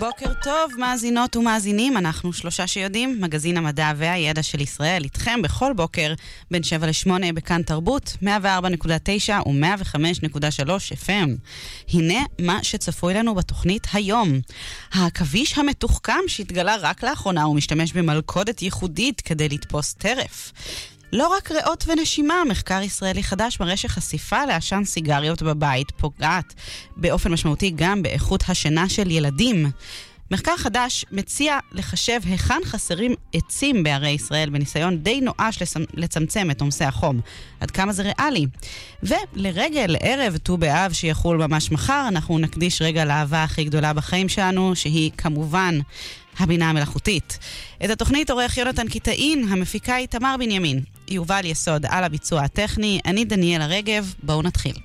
בוקר טוב, מאזינות ומאזינים, אנחנו שלושה שיודעים, מגזין המדע והידע של ישראל, איתכם בכל בוקר, בין 7 ל-8 בכאן תרבות, 104.9 ו-105.3 FM. הנה מה שצפוי לנו בתוכנית היום. העכביש המתוחכם שהתגלה רק לאחרונה ומשתמש במלכודת ייחודית כדי לתפוס טרף. לא רק ריאות ונשימה, מחקר ישראלי חדש מראה שחשיפה לעשן סיגריות בבית פוגעת באופן משמעותי גם באיכות השינה של ילדים. מחקר חדש מציע לחשב היכן חסרים עצים בערי ישראל בניסיון די נואש לצמצם את עומסי החום. עד כמה זה ריאלי. ולרגל ערב ט"ו באב שיחול ממש מחר, אנחנו נקדיש רגע לאהבה הכי גדולה בחיים שלנו, שהיא כמובן הבינה המלאכותית. את התוכנית עורך יונתן קיטאין, המפיקה היא תמר בנימין. יובל יסוד על הביצוע הטכני, אני דניאלה רגב, בואו נתחיל.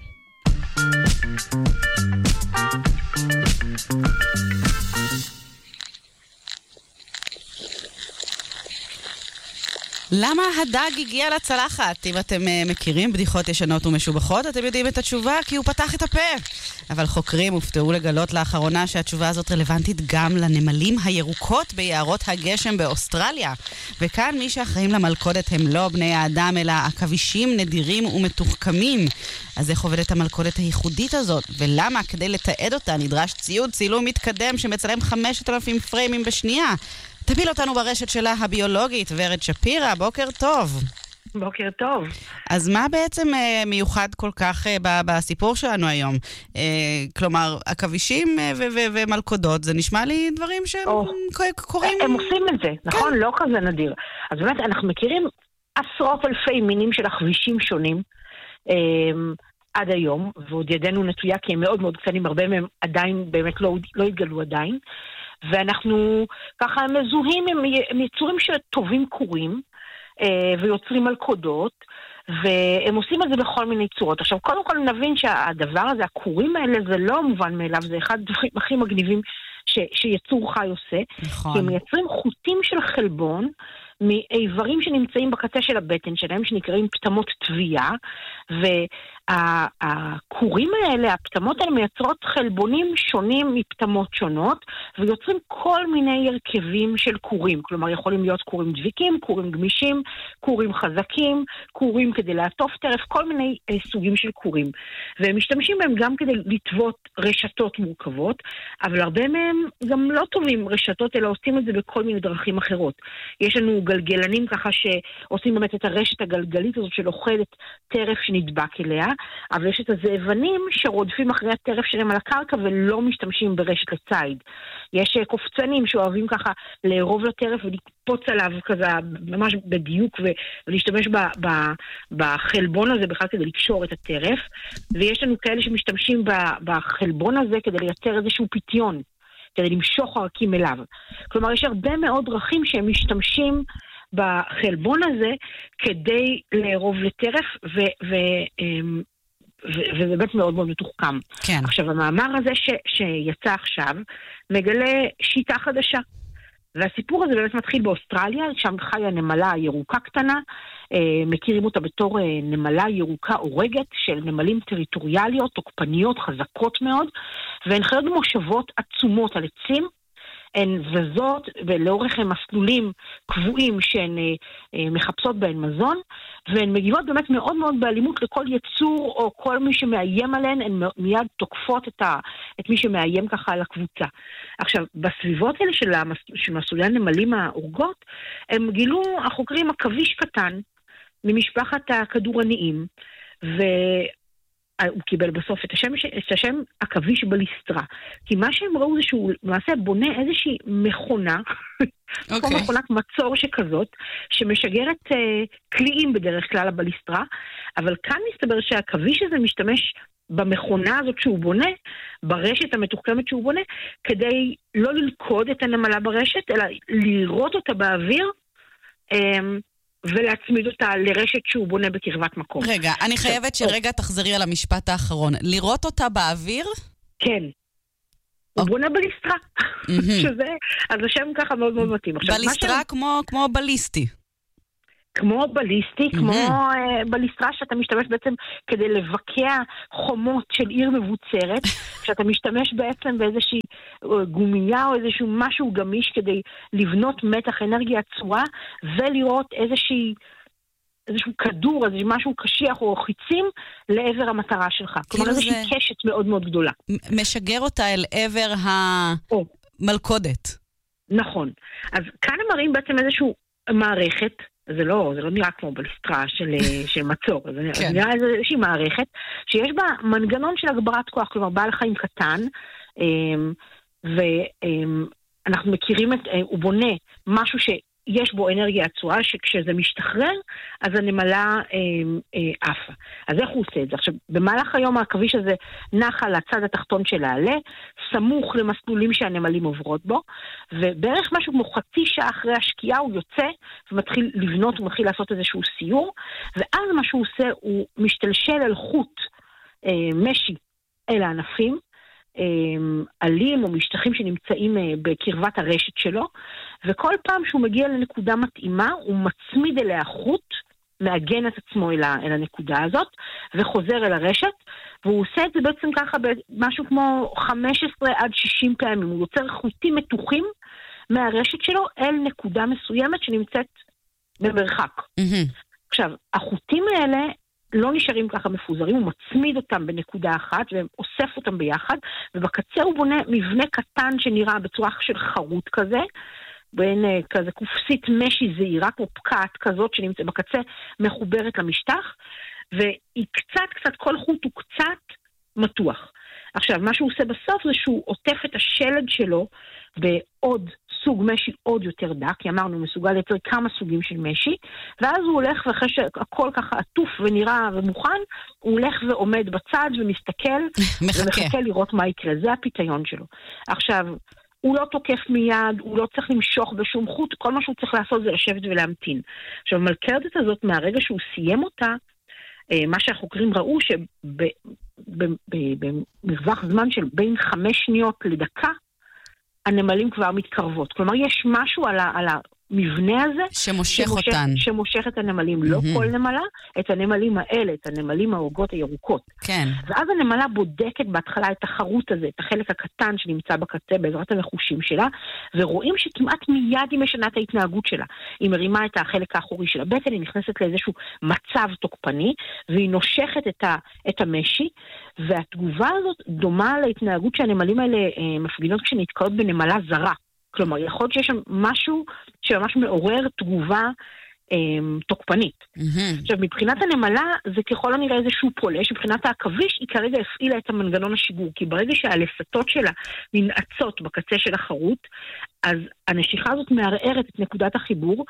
למה הדג הגיע לצלחת? אם אתם מכירים בדיחות ישנות ומשובחות, אתם יודעים את התשובה, כי הוא פתח את הפה. אבל חוקרים הופתעו לגלות לאחרונה שהתשובה הזאת רלוונטית גם לנמלים הירוקות ביערות הגשם באוסטרליה. וכאן מי שאחראים למלכודת הם לא בני האדם, אלא עכבישים נדירים ומתוחכמים. אז איך עובדת המלכודת הייחודית הזאת? ולמה כדי לתעד אותה נדרש ציוד צילום מתקדם שמצלם 5,000 פריימים בשנייה? תפיל אותנו ברשת שלה הביולוגית, ורד שפירא, בוקר טוב. בוקר טוב. אז מה בעצם מיוחד כל כך בסיפור שלנו היום? כלומר, עכבישים ומלכודות, זה נשמע לי דברים שהם קוראים... הם עושים את זה, נכון? לא כזה נדיר. אז באמת, אנחנו מכירים עשרות אלפי מינים של עכבישים שונים עד היום, ועוד ידנו נטויה כי הם מאוד מאוד קטנים, הרבה מהם עדיין באמת לא התגלו עדיין. ואנחנו ככה מזוהים עם יצורים שטובים קורים ויוצרים מלכודות, והם עושים את זה בכל מיני צורות. עכשיו, קודם כל נבין שהדבר הזה, הקורים האלה, זה לא מובן מאליו, זה אחד הדברים הכי מגניבים שיצור חי עושה. נכון. כי הם מייצרים חוטים של חלבון מאיברים שנמצאים בקצה של הבטן שלהם, שנקראים פטמות תביעה, והקורים האלה, הפטמות האלה מייצרות חלבונים שונים מפטמות שונות, ויוצרים כל מיני הרכבים של קורים. כלומר, יכולים להיות קורים דביקים, קורים גמישים, קורים חזקים, קורים כדי לעטוף טרף, כל מיני סוגים של קורים. והם משתמשים בהם גם כדי לטוות רשתות מורכבות, אבל הרבה מהם גם לא טובים רשתות, אלא עושים את זה בכל מיני דרכים אחרות. יש לנו גלגלנים ככה שעושים באמת את הרשת הגלגלית הזאת של אוכלת טרף שנדבק אליה, אבל יש את הזאבנים שרודפים אחרי הטרף שלהם על הקרקע ולא משתמשים ברשת לציד. יש קופצנים שאוהבים ככה לערוב לטרף ולקפוץ עליו כזה ממש בדיוק ולהשתמש בחלבון הזה בכלל כדי לקשור את הטרף, ויש לנו כאלה שמשתמשים בחלבון הזה כדי לייצר איזשהו פיתיון, כדי למשוך ערקים אליו. כלומר, יש הרבה מאוד דרכים שהם משתמשים בחלבון הזה כדי לערוב לטרף, וזה באמת מאוד מאוד מתוחכם. כן. עכשיו, המאמר הזה שיצא עכשיו מגלה שיטה חדשה. והסיפור הזה באמת מתחיל באוסטרליה, שם חיה נמלה ירוקה קטנה, מכירים אותה בתור נמלה ירוקה אורגת של נמלים טריטוריאליות, תוקפניות, חזקות מאוד, והן חיות במושבות עצומות על עצים, הן זזות ולאורך מסלולים קבועים שהן מחפשות בהן מזון, והן מגיבות באמת מאוד מאוד באלימות לכל יצור או כל מי שמאיים עליהן, הן מיד תוקפות את מי שמאיים ככה על הקבוצה. עכשיו, בסביבות האלה של מסלולי הנמלים האורגות, הם גילו החוקרים עכביש קטן ממשפחת הכדורניים, הוא קיבל בסוף את השם עכביש בליסטרה. כי מה שהם ראו זה שהוא למעשה בונה איזושהי מכונה, כמו מכונת מצור שכזאת, שמשגרת קליעים בדרך כלל הבליסטרה, אבל כאן מסתבר שהעכביש הזה משתמש במכונה הזאת שהוא בונה, ברשת המתוחכמת שהוא בונה, כדי לא ללכוד את הנמלה ברשת, אלא לירות אותה באוויר, ולהצמיד אותה לרשת שהוא בונה בקרבת מקום. רגע, אני חייבת שרגע תחזרי על המשפט האחרון. לראות אותה באוויר? כן. הוא בונה בליסטרה. אז השם ככה מאוד מאוד מתאים. בליסטרה כמו בליסטי. כמו בליסטי, כמו בליסטרה שאתה משתמש בעצם כדי לבקע חומות של עיר מבוצרת, שאתה משתמש בעצם באיזושהי גומייה או איזשהו משהו גמיש כדי לבנות מתח אנרגיה צורה, ולראות איזשהו כדור, איזשהו משהו קשיח או חיצים לעבר המטרה שלך. כלומר איזושהי קשת מאוד מאוד גדולה. משגר אותה אל עבר המלכודת. נכון. אז כאן הם מראים בעצם איזשהו מערכת, זה לא נראה כמו בליסטרה של מצור, זה נראה איזושהי מערכת, שיש בה מנגנון של הגברת כוח, כלומר בעל חיים קטן, ואנחנו מכירים הוא בונה משהו שיש בו אנרגיה עצועה, שכשזה משתחרר, אז הנמלה עפה. אז איך הוא עושה את זה? עכשיו, במהלך היום העכביש הזה נח על הצד התחתון של העלה, סמוך למסלולים שהנמלים עוברות בו, ובערך משהו כמו חצי שעה אחרי השקיעה הוא יוצא ומתחיל לבנות, הוא מתחיל לעשות איזשהו סיור, ואז מה שהוא עושה הוא משתלשל על חוט משי אל הענפים, עלים או משטחים שנמצאים בקרבת הרשת שלו, וכל פעם שהוא מגיע לנקודה מתאימה, הוא מצמיד אליה חוט, מעגן את עצמו אל הנקודה הזאת, וחוזר אל הרשת, והוא עושה את זה בעצם ככה במשהו כמו 15 עד 60 פעמים, הוא יוצר חוטים מתוחים מהרשת שלו אל נקודה מסוימת שנמצאת במרחק. עכשיו, החוטים האלה לא נשארים ככה מפוזרים, הוא מצמיד אותם בנקודה אחת, ואוסף אותם ביחד, ובקצה הוא בונה מבנה קטן שנראה בצורה של חרוט כזה, בין כזה קופסית משי זעירה, כמו פקעת כזאת שנמצאת בקצה, מחוברת למשטח, והיא קצת, כל חוט הוא קצת מתוח. עכשיו, מה שהוא עושה בסוף זה שהוא עוטף את השלד שלו בעוד סוג משי עוד יותר דק, כי אמרנו, הוא מסוגל לייצר כמה סוגים של משי, ואז הוא הולך, ואחרי שהכל ככה עטוף ונראה ומוכן, הוא הולך ועומד בצד ומסתכל, ומחכה לראות מה יקרה. זה הפיתיון שלו. עכשיו, הוא לא תוקף מיד, הוא לא צריך למשוך בשום חוט, כל מה שהוא צריך לעשות זה לשבת ולהמתין. עכשיו, המלכודת הזאת, מהרגע שהוא סיים אותה, מה שהחוקרים ראו שבמרווח זמן של בין 5 שניות לדקה, הנמלים כבר מתקרבות. כלומר, יש משהו על המבנה הזה שמושך את הנמלים. לא כל נמלה, את הנמלים האלה, את הנמלים ההוגות הירוקות. כן. ואז הנמלה בודקת בהתחלה את החרוט הזה, את החלק הקטן שנמצא בקצה בעזרת המחושים שלה, ורואים שכמעט מיד היא משנה את ההתנהגות שלה. היא מרימה את החלק האחורי של הבטן, היא נכנסת לאיזשהו מצב תוקפני, והיא נושכת את המשי, והתגובה הזאת דומה להתנהגות שהנמלים האלה מפגינות כשנתקעות בנמלה זרה. כלומר, יכול להיות שיש שם משהו שממש מעורר תגובה תוקפנית. עכשיו, מבחינת הנמלה, זה ככל הנראה איזשהו פולש, מבחינת העכביש, היא כרגע הפעילה את המנגנון השיגור, כי ברגע שהלסתות שלה ננעצות בקצה של החרוט, אז הנשיכה הזאת מערערת את נקודת החיבור,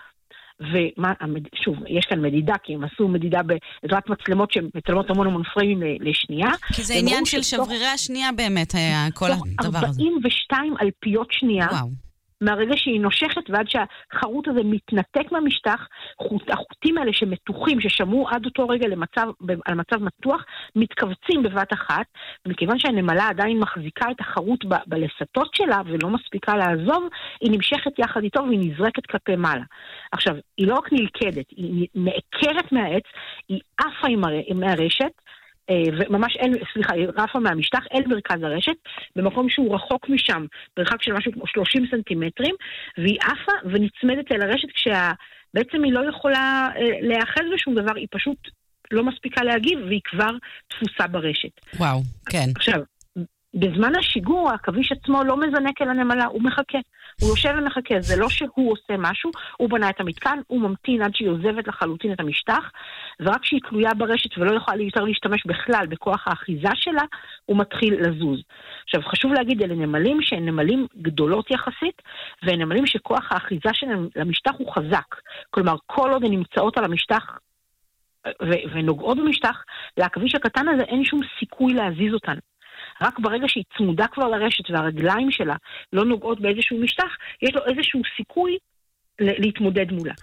ושוב, יש כאן מדידה, כי הם עשו מדידה בעזרת מצלמות שמצלמות המון פריימים לשנייה. כי זה עניין של שברירי השנייה באמת, כל הדבר הזה. 42 אלפיות שנייה. וואו. מהרגע שהיא נושכת ועד שהחרוט הזה מתנתק מהמשטח, החוטים האלה שמתוחים, ששמעו עד אותו רגע על מצב מתוח, מתכווצים בבת אחת, ומכיוון שהנמלה עדיין מחזיקה את החרוט בלסתות שלה, ולא מספיקה לעזוב, היא נמשכת יחד איתו והיא נזרקת כלפי מעלה. עכשיו, היא לא רק נלכדת, היא נעקרת מהעץ, היא עפה מהרשת, וממש רפה מהמשטח אל מרכז הרשת, במקום שהוא רחוק משם, ברחק של משהו כמו 30 סנטימטרים, והיא עפה ונצמדת אל הרשת, בעצם היא לא יכולה להיאחז בשום דבר, היא פשוט לא מספיקה להגיב, והיא כבר תפוסה ברשת. וואו, כן. עכשיו, בזמן השיגור, העכביש עצמו לא מזנק אל הנמלה, הוא מחכה. הוא יושב ומחכה, זה לא שהוא עושה משהו, הוא בנה את המתקן, הוא ממתין עד שהיא עוזבת לחלוטין את המשטח, ורק שהיא תלויה ברשת ולא יכולה יותר להשתמש בכלל בכוח האחיזה שלה, הוא מתחיל לזוז. עכשיו, חשוב להגיד, אלה נמלים שהן נמלים גדולות יחסית, והן נמלים שכוח האחיזה שלהם למשטח הוא חזק. כלומר, כל עוד הן נמצאות על המשטח ונוגעות במשטח, לעכביש הקטן הזה אין שום סיכוי להזיז אותן. רק ברגע שהיא צמודה כבר לרשת והרגליים שלה לא נוגעות באיזשהו משטח, יש לו איזשהו סיכוי להתמודד מולה.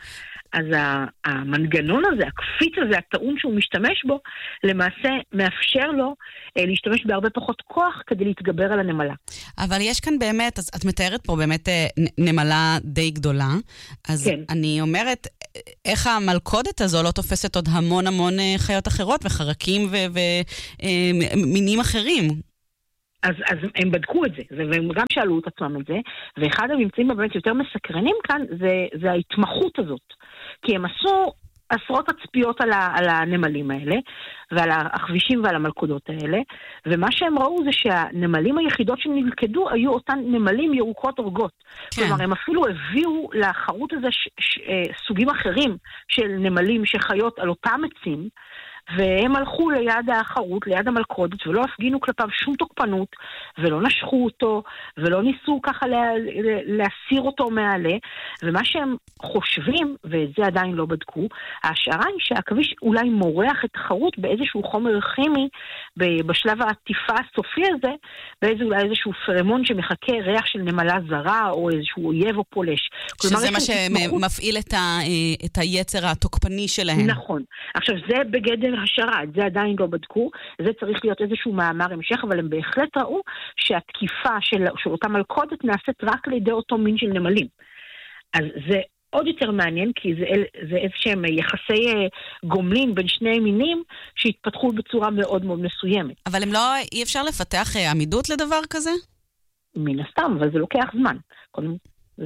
אז המנגנון הזה, הקפיץ הזה, הטעון שהוא משתמש בו, למעשה מאפשר לו להשתמש בהרבה פחות כוח כדי להתגבר על הנמלה. אבל יש כאן באמת, אז את מתארת פה באמת נמלה די גדולה, אז כן. אני אומרת, איך המלכודת הזו לא תופסת עוד המון המון חיות אחרות וחרקים ומינים אחרים? אז הם בדקו את זה, והם גם שאלו את עצמם את זה, ואחד הממצאים באמת יותר מסקרנים כאן, זה ההתמחות הזאת. כי הם עשו עשרות תצפיות על הנמלים האלה, ועל החבישים ועל המלכודות האלה, ומה שהם ראו זה שהנמלים היחידות שנלכדו היו אותן נמלים ירוקות אורגות. כן. כלומר, הם אפילו הביאו לחרוט הזה סוגים אחרים של נמלים שחיות על אותם עצים, והם הלכו ליד החרוט, ליד המלכודת, ולא הפגינו כלפיו שום תוקפנות, ולא נשכו אותו, ולא ניסו ככה להסיר אותו מעלה, ומה שהם חושבים, ואת זה עדיין לא בדקו, ההשערה היא שהעכביש אולי מורח את החרוט באיזשהו חומר כימי, בשלב העטיפה הסופי הזה, אולי איזשהו פרמון שמחכה ריח של נמלה זרה, או איזשהו אויב או פולש. שזה מה שמפעיל את היצר התוקפני שלהם. נכון. עכשיו, זה בגדר השערה, את זה עדיין לא בדקו, זה צריך להיות איזשהו מאמר המשך, אבל הם בהחלט ראו שהתקיפה של אותה מלכודת נעשית רק לידי אותו מין של נמלים. אז זה עוד יותר מעניין, כי זה איזשהם יחסי גומלין בין שני מינים שהתפתחו בצורה מאוד מאוד מסוימת. אבל אי אפשר לפתח עמידות לדבר כזה? מן הסתם, אבל זה לוקח זמן. קודם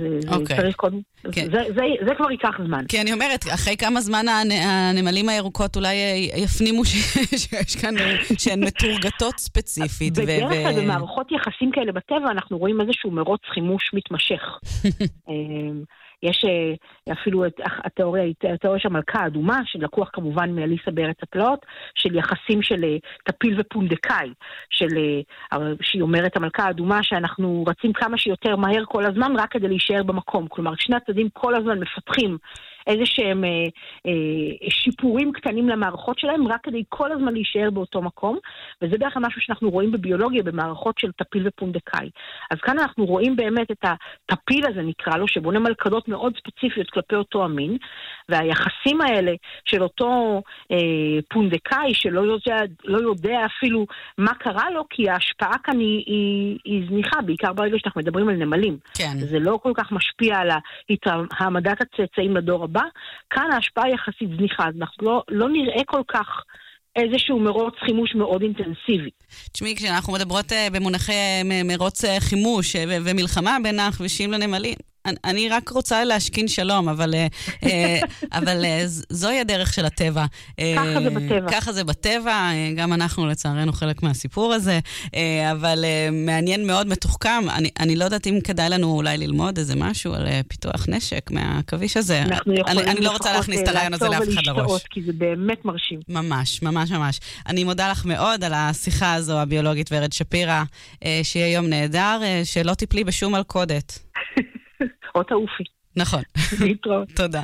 זה כבר ייקח זמן. כי אני אומרת, אחרי כמה זמן הנמלים הירוקות אולי יפנימו שיש כאן, שהן מתורגתות ספציפית. בדרך כלל במערכות יחסים כאלה בטבע, אנחנו רואים איזשהו מרוץ חימוש מתמשך. יש אפילו את התיאוריה של המלכה האדומה, שלקוח כמובן מאליסה בארץ הפלאות, של יחסים של טפיל ופונדקאי, שהיא אומרת המלכה האדומה שאנחנו רצים כמה שיותר מהר כל הזמן, רק כדי להישאר במקום. כלומר, שני הצדדים כל הזמן מפתחים איזה שהם שיפורים קטנים למערכות שלהם, רק כדי כל הזמן להישאר באותו מקום, וזה בערך משהו שאנחנו רואים בביולוגיה, במערכות של טפיל ופונדקאי. אז כאן אנחנו רואים באמת את הטפיל הזה נקרא לו, שבונה מלכדות מאוד ספציפיות כלפי אותו המין, והיחסים האלה של אותו פונדקאי, שלא יודע אפילו מה קרה לו, כי ההשפעה כאן היא זניחה, בעיקר ברגע שאנחנו מדברים על נמלים. כן. זה לא כל כך משפיע על העמדת הצאצאים לדור הבא, כאן ההשפעה יחסית זניחה, אז אנחנו לא נראה כל כך איזשהו מרוץ חימוש מאוד אינטנסיבי. תשמעי, כשאנחנו מדברות במונחי מרוץ חימוש ומלחמה בין הכבישים לנמלים, אני רק רוצה להשכין שלום, אבל זוהי הדרך של הטבע. ככה זה בטבע. ככה זה בטבע, גם אנחנו לצערנו חלק מהסיפור הזה, אבל מעניין מאוד, מתוחכם. אני לא יודעת אם כדאי לנו אולי ללמוד איזה משהו על פיתוח נשק מהכביש הזה. אני לא רוצה להכניס את הרעיון הזה לאף אחד לראש. כי זה באמת מרשים. ממש, ממש ממש. אני מודה לך מאוד על השיחה הזו, הביולוגית ורד שפירא, שיהיה יום נהדר, שלא תיפלי בשום מלכודת. או תעופי. נכון. להתראות. תודה.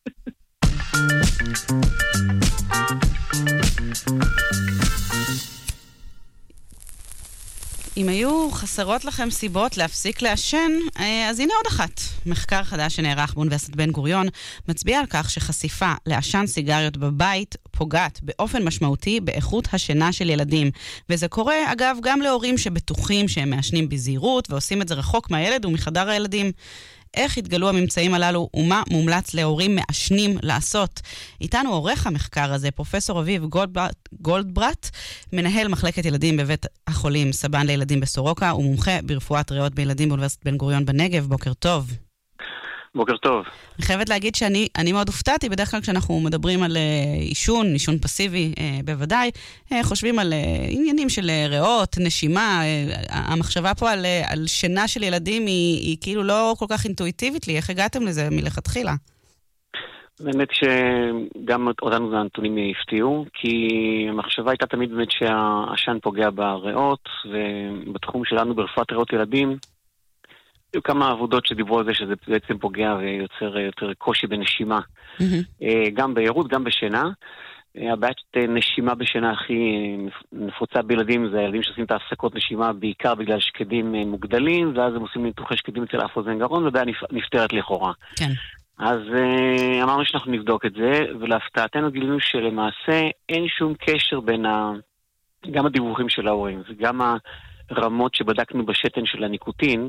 אם היו חסרות לכם סיבות להפסיק לעשן, אז הנה עוד אחת. מחקר חדש שנערך באוניברסיטת בן גוריון מצביע על כך שחשיפה לעשן סיגריות בבית פוגעת באופן משמעותי באיכות השינה של ילדים. וזה קורה, אגב, גם להורים שבטוחים שהם מעשנים בזהירות ועושים את זה רחוק מהילד ומחדר הילדים. איך התגלו הממצאים הללו ומה מומלץ להורים מעשנים לעשות? איתנו עורך המחקר הזה, פרופסור אביב גולדברט, מנהל מחלקת ילדים בבית החולים סבן לילדים בסורוקה, ומומחה ברפואת ריאות בילדים באוניברסיטת בן גוריון בנגב. בוקר טוב. בוקר טוב. אני חייבת להגיד שאני מאוד הופתעתי, בדרך כלל כשאנחנו מדברים על עישון פסיבי בוודאי, חושבים על עניינים של ריאות, נשימה, המחשבה פה על שינה של ילדים היא כאילו לא כל כך אינטואיטיבית לי, איך הגעתם לזה מלכתחילה? באמת שגם אותנו הנתונים הפתיעו, כי המחשבה הייתה תמיד באמת שהעשן פוגע בריאות, ובתחום שלנו ברפואת ריאות ילדים, היו כמה עבודות שדיברו על זה שזה בעצם פוגע ויוצר יותר קושי בנשימה. גם בהירות, גם בשינה. הבעיית נשימה בשינה הכי נפוצה בילדים זה הילדים שעושים את ההפסקות נשימה בעיקר בגלל שקדים מוגדלים, ואז הם עושים ניתוחי שקדים אצל אף אוזן גרון, ובעיה נפטרת לכאורה. כן. אז אמרנו שאנחנו נבדוק את זה, ולהפתעתנו גילינו שלמעשה אין שום קשר בין גם הדיווחים של ההורים וגם הרמות שבדקנו בשתן של הניקוטין,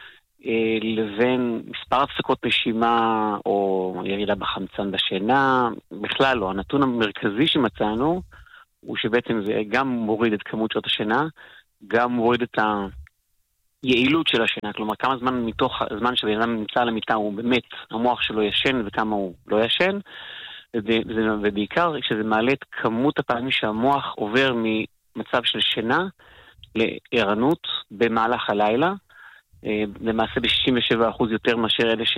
לבין מספר הפסקות נשימה או ירידה בחמצן בשינה. בכלל לא. הנתון המרכזי שמצאנו הוא שבעצם זה גם מוריד את כמות שעות השינה, גם מוריד את היעילות של השינה. כלומר, כמה זמן מתוך הזמן שבן אדם נמצא על המיטה הוא באמת המוח שלו ישן וכמה הוא לא ישן, ובעיקר שזה מעלה את כמות הפעמים שהמוח עובר ממצב של שינה לערנות במהלך הלילה, למעשה ב-67% יותר מאשר אלה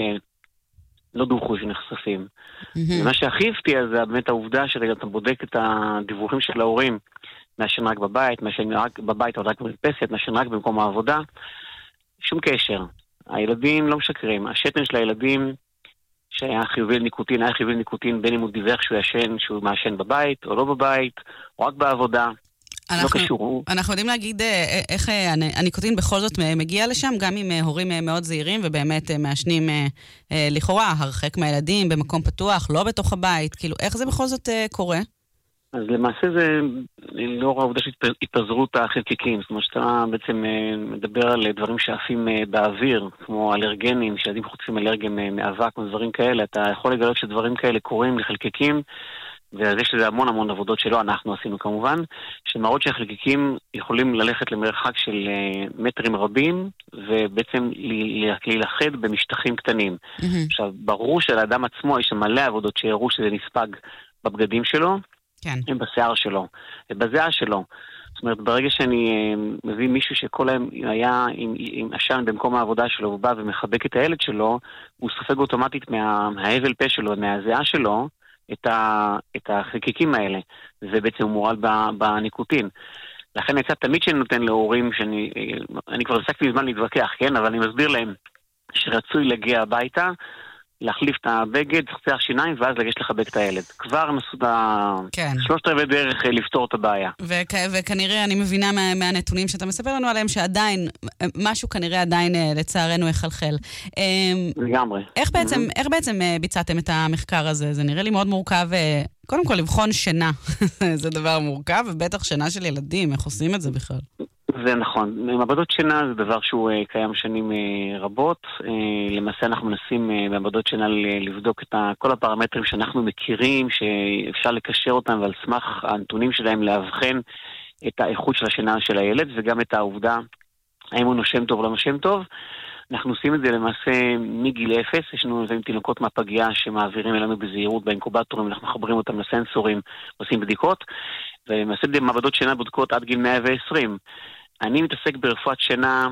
שלא דווחו שנחשפים. ומה שהכי הפתיע זה באמת העובדה שאתה בודק את הדיווחים של ההורים, מאשן רק בבית, מאשן רק בבית או רק במרפסת, מאשן רק במקום העבודה, שום קשר. הילדים לא משקרים. השתן של הילדים שהיה חיובי לניקוטין, היה חיובי לניקוטין בין אם הוא דיווח שהוא מאשן בבית או לא בבית, או רק בעבודה. לא קשור. אנחנו יודעים להגיד איך הניקוטין בכל זאת מגיע לשם, גם עם הורים מאוד זהירים ובאמת מעשנים לכאורה, הרחק מהילדים, במקום פתוח, לא בתוך הבית, כאילו איך זה בכל זאת קורה? אז למעשה זה לאור העובדה של התפזרות החלקיקים, זאת אומרת שאתה בעצם מדבר על דברים שעפים באוויר, כמו אלרגנים, שילדים חוטפים אלרגן מאבק או דברים כאלה, אתה יכול לגלות שדברים כאלה קורים לחלקיקים, ויש לזה המון עבודות שלא אנחנו עשינו כמובן, שמראות שהחלקיקים יכולים ללכת למרחק של מטרים רבים, ובעצם להילחד במשטחים קטנים. עכשיו, ברור שלאדם עצמו יש מלא עבודות שהראו שזה נספג בבגדים שלו, כן. הם בשיער שלו, בזיעה שלו. זאת אומרת, ברגע שאני מביא מישהו שכל היום היה עם עשן במקום העבודה שלו, הוא בא ומחבק את הילד שלו, הוא סופג אוטומטית מההבל פה שלו, מהזיעה שלו, את החלקיקים האלה. זה בעצם מורל בניקוטין. לכן יצא תמיד שאני נותן להורים, אני כבר הפסקתי מזמן להתווכח, כן? אבל אני מסביר להם שרצוי להגיע הביתה, להחליף את הבגד, חצי השיניים, ואז לגשת לחבק את הילד. כבר נסו שלושת רבעי דרך לפתור את הבעיה. וכנראה, אני מבינה מהנתונים שאתה מספר לנו עליהם, שעדיין, משהו כנראה עדיין לצערנו יחלחל. לגמרי. איך בעצם ביצעתם את המחקר הזה? זה נראה לי מאוד מורכב, קודם כל לבחון שינה. זה דבר מורכב, ובטח שינה של ילדים, איך עושים את זה בכלל? זה נכון. מעבדות שינה זה דבר שהוא קיים שנים רבות. למעשה אנחנו מנסים במעבדות שינה לבדוק את כל הפרמטרים שאנחנו מכירים, שאפשר לקשר אותם ועל סמך הנתונים שלהם להבחן את האיכות של השינה של הילד, וגם את העובדה האם הוא נושם טוב או לא נושם טוב. אנחנו עושים את זה למעשה מגיל 0, יש לנו תינוקות מהפגייה שמעבירים אלינו בזהירות באינקובטורים, אנחנו מחברים אותם לסנסורים, עושים בדיקות, ולמעשה מעבדות שינה בודקות עד גיל 120. אני מתעסק ברפואת שינה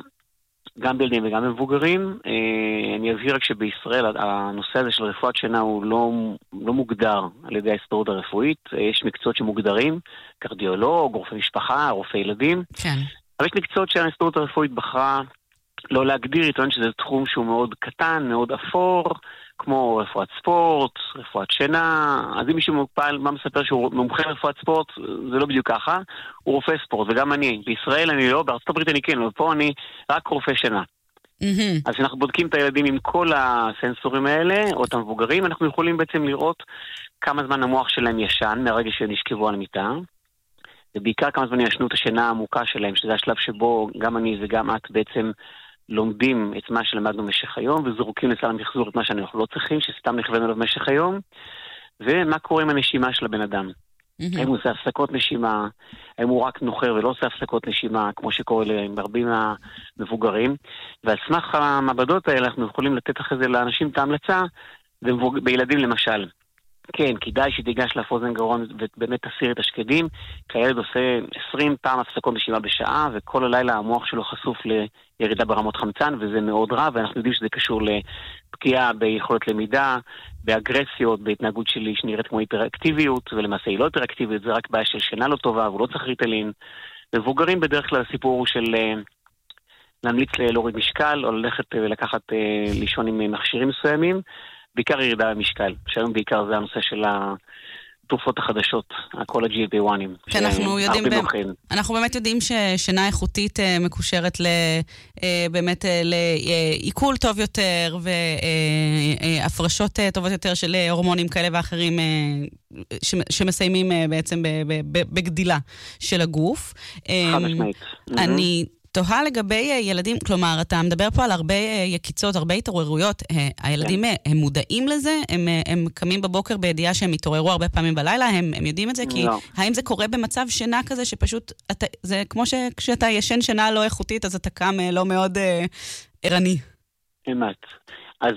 גם בילדים וגם במבוגרים. אני אבהיר רק שבישראל הנושא הזה של רפואת שינה הוא לא מוגדר על ידי ההסתדרות הרפואית. יש מקצועות שמוגדרים, קרדיולוג, רופא משפחה, רופא ילדים. כן. אבל יש מקצועות שההסתדרות הרפואית בחרה לא להגדיר, יתואן שזה תחום שהוא מאוד קטן, מאוד אפור, כמו רפואת ספורט, רפואת שינה. אז אם מישהו מופעל, מה מספר שהוא מומחה רפואת ספורט, זה לא בדיוק ככה, הוא רופא ספורט, וגם אני. בישראל אני לא, בארצות הברית אני כן, ופה אני רק רופא שינה. אז כשאנחנו בודקים את הילדים עם כל הסנסורים האלה, או את המבוגרים, אנחנו יכולים בעצם לראות כמה זמן המוח שלהם ישן, מהרגע שהם נשכבו על המיטה, ובעיקר כמה זמן ישנו את השינה העמוקה שלהם, שזה השלב שבו גם אני וגם את בעצם לומדים את מה שלמדנו במשך היום, וזורקים לסל המחזור את מה שאנחנו לא צריכים, שסתם נכוון עליו במשך היום, ומה קורה עם הנשימה של הבן אדם. האם הוא עושה הפסקות נשימה, האם הוא רק נוחר ולא עושה הפסקות נשימה, כמו שקורה לרבים המבוגרים, ועל סמך המעבדות האלה אנחנו יכולים לתת אחרי זה לאנשים את ההמלצה, בילדים למשל. כן, כדאי שתיגש לאף אוזן גרון ובאמת תסיר את השקדים, כי הילד עושה 20 פעם הפסקות נשימה בשעה, וכל הלילה המוח שלו חשוף לירידה ברמות חמצן, וזה מאוד רע, ואנחנו יודעים שזה קשור לפגיעה ביכולת למידה, באגרסיות, בהתנהגות שלי שנראית כמו היפראקטיביות, ולמעשה היא לא היפראקטיביות, זה רק בעיה של שינה לא טובה, והוא לא צריך ריטלין. מבוגרים בדרך כלל הסיפור של להמליץ להוריד משקל, או ללכת ולקחת לישון עם מכשירים מסוימים, בעיקר ירידה במשקל, שהיום בעיקר זה הנושא של התרופות החדשות, כל ה-GLP-1'ים. כן, אנחנו באמת יודעים ששינה איכותית מקושרת באמת לעיכול טוב יותר, והפרשות טובות יותר של הורמונים כאלה ואחרים, שמסיימים בעצם בגדילה של הגוף. חד משמעית. אני תוהה לגבי ילדים, כלומר, אתה מדבר פה על הרבה יקיצות, הרבה התעוררויות. הילדים, הם מודעים לזה? הם קמים בבוקר בידיעה שהם התעוררו הרבה פעמים בלילה? הם יודעים את זה? כי האם זה קורה במצב שינה כזה שפשוט, זה כמו שכשאתה ישן שינה לא איכותית, אז אתה קם לא מאוד ערני. אמת. אז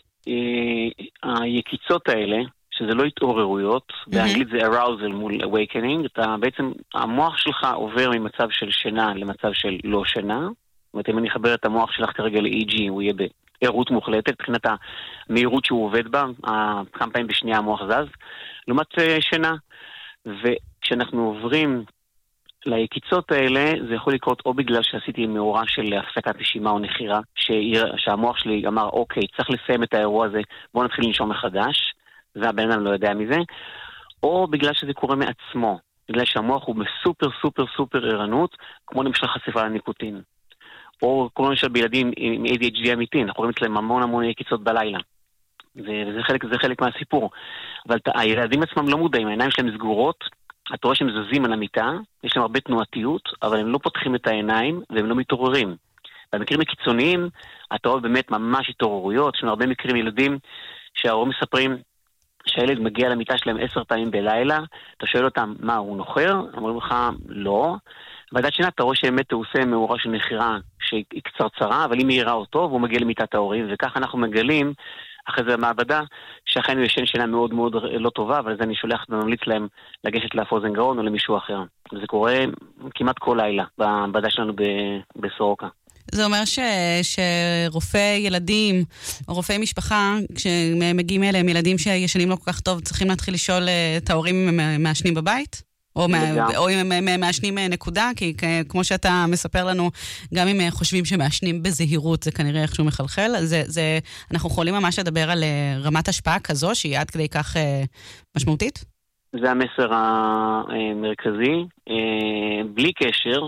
היקיצות האלה, שזה לא התעוררויות, באנגלית זה arousal מול awakening, אתה בעצם, המוח שלך עובר ממצב של שינה למצב של לא שינה, זאת אומרת, אם אני אחבר את המוח שלך כרגע ל-EG, הוא יהיה בעירות מוחלטת, מבחינת המהירות שהוא עובד בה, כמה פעמים בשנייה המוח זז, לעומת שינה, וכשאנחנו עוברים ליקיצות האלה, זה יכול לקרות או בגלל שעשיתי מאורע של הפסקת נשימה או נחירה, שהמוח שלי אמר, אוקיי, צריך לסיים את האירוע הזה, בואו נתחיל לנשום מחדש, והבן אדם לא יודע מזה, או בגלל שזה קורה מעצמו, בגלל שהמוח הוא בסופר סופר סופר ערנות, כמו למשל חשיפה לניקוטין. או כמו למשל בילדים עם ADHD אמיתי, אנחנו רואים אצלם המון יקיצות בלילה. וזה חלק מהסיפור. אבל הילדים עצמם לא מודעים, העיניים שלהם סגורות, אתה רואה שהם זזים על המיטה, יש להם הרבה תנועתיות, אבל הם לא פותחים את העיניים והם לא מתעוררים. במקרים הקיצוניים, אתה רואה באמת ממש התעוררויות, יש לנו הרבה מקרים ילדים שההורים מספרים שהילד מגיע למיטה שלהם 10 פעמים בלילה, אתה שואל אותם, מה, הוא נוחר? אמרים לך, לא. ועדת שינה, אתה רואה שבאמת הוא עושה מאורע של נחירה שהיא קצרצרה, אבל היא מהירה אותו, והוא מגיע למיטת ההורים, וכך אנחנו מגלים, אחרי זה במעבדה, שאכן הוא ישן שינה מאוד מאוד לא טובה, אבל זה אני שולח וממליץ להם לגשת לאף אוזן גרון או למישהו אחר. וזה קורה כמעט כל לילה, במעבדה שלנו בסורוקה. זה אומר שרופאי ילדים או רופאי משפחה, כשמגיעים אליהם ילדים שישנים לא כל כך טוב, צריכים להתחיל לשאול את ההורים אם הם מעשנים בבית? או אם הם מעשנים נקודה? כי כמו שאתה מספר לנו, גם אם חושבים שמעשנים בזהירות, זה כנראה איכשהו מחלחל. אנחנו יכולים ממש לדבר על רמת השפעה כזו, שהיא עד כדי כך משמעותית? זה המסר המרכזי, בלי קשר,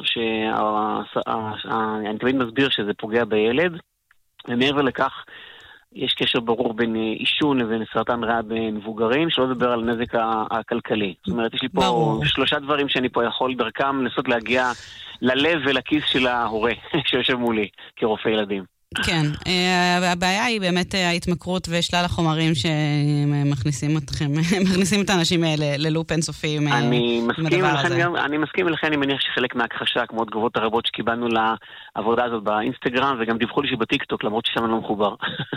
אני תמיד מסביר שזה פוגע בילד, ומעבר לכך, יש קשר ברור בין עישון לבין סרטן ריאה במבוגרים, שלא לדבר על נזק הכלכלי. זאת אומרת, יש לי פה 3 דברים שאני פה יכול דרכם לנסות להגיע ללב ולכיס של ההורה שיושב מולי כרופא ילדים. כן, הבעיה היא באמת ההתמכרות ושלל החומרים שמכניסים את האנשים האלה ללופ אינסופי עם הדבר הזה. אני מסכים ולכן אני מניח שחלק מההכחשה, כמו התגובות הרבות שקיבלנו לעבודה הזאת באינסטגרם, וגם דיווחו לי שבטיקטוק, למרות ששם אני לא מחובר.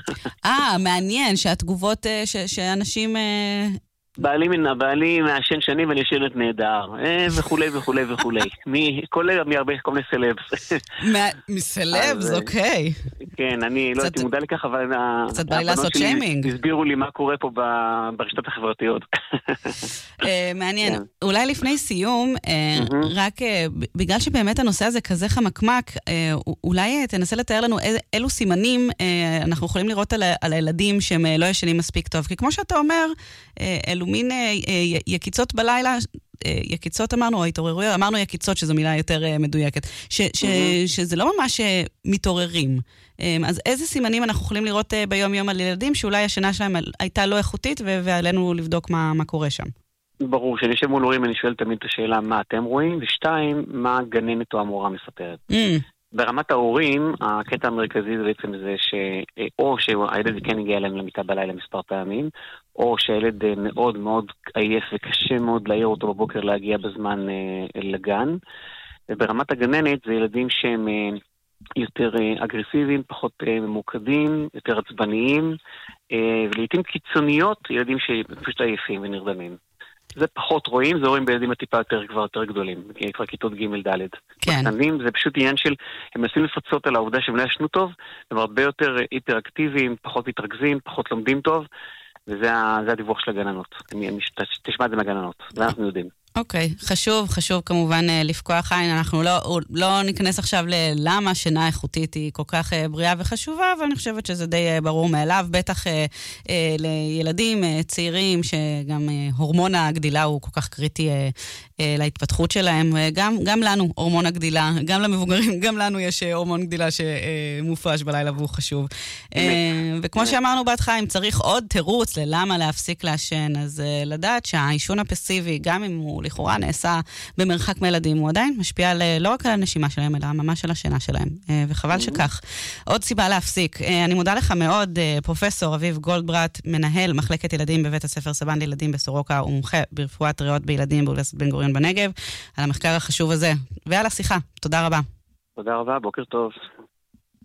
מעניין שהתגובות שאנשים... בעלי מעשן שנים ואני ישנת נהדר, וכולי וכולי וכולי. מהרבה כל מיני סלבס. מסלבס, אוקיי. כן, אני לא הייתי מודע לכך, אבל קצת בא לי לעשות שיימינג. הסבירו לי מה קורה פה ברשתות החברתיות. מעניין. אולי לפני סיום, רק בגלל שבאמת הנושא הזה כזה חמקמק, אולי תנסה לתאר לנו אילו סימנים אנחנו יכולים לראות על הילדים שהם לא ישנים מספיק טוב. כי כמו שאתה אומר, אלו מין יקיצות בלילה, יקיצות אמרנו, או התעוררויות, אמרנו יקיצות, שזו מילה יותר מדויקת, שזה לא ממש מתעוררים. אז איזה סימנים אנחנו יכולים לראות ביום יום על ילדים, שאולי השינה שלהם הייתה לא איכותית, ועלינו לבדוק מה קורה שם? ברור, שאני יושב מול הורים, אני שואל תמיד את השאלה מה אתם רואים, ושתיים, מה הגננת או המורה מספרת. ברמת ההורים, הקטע המרכזי זה בעצם זה או שהילד כן הגיע אליהם למיטה בלילה מספר פעמים, או שהילד מאוד מאוד עייף וקשה מאוד להעיר אותו בבוקר להגיע בזמן לגן. וברמת הגננת זה ילדים שהם יותר אגרסיביים, פחות ממוקדים, יותר עצבניים, ולעיתים קיצוניות, ילדים שפשוט עייפים ונרדמים. זה פחות רואים, זה רואים בילדים הטיפה כבר יותר גדולים, כבר כיתות ג' ד'. כן. זה פשוט עניין של, הם מנסים לפצות על העובדה שהם לא ישנו טוב, הם הרבה יותר היפראקטיביים, פחות מתרכזים, פחות לומדים טוב, וזה הדיווח של הגננות. תשמע את זה מהגננות, זה אנחנו יודעים. אוקיי, חשוב כמובן לפקוח עין. אנחנו לא ניכנס עכשיו ללמה שינה איכותית היא כל כך בריאה וחשובה, אבל אני חושבת שזה די ברור מאליו, בטח לילדים צעירים, שגם הורמון הגדילה הוא כל כך קריטי להתפתחות שלהם. גם לנו הורמון הגדילה, גם למבוגרים, גם לנו יש הורמון גדילה שמופרש בלילה והוא חשוב. וכמו שאמרנו בהתחלה, אם צריך עוד תירוץ ללמה להפסיק לעשן, אז לדעת שהעישון הפסיבי, גם אם הוא לכאורה נעשה במרחק מילדים, הוא עדיין משפיע לא רק על הנשימה שלהם, אלא ממש על השינה שלהם, וחבל שכך. עוד סיבה להפסיק. אני מודה לך מאוד, פרופסור אביב גולדברט, מנהל מחלקת ילדים בבית הספר סבן לילדים בסורוקה, ומומחה ברפואת ריאות בילדים באוניברסיטת בן גוריון בנגב, על המחקר החשוב הזה, ועל השיחה. תודה רבה. תודה רבה, בוקר טוב.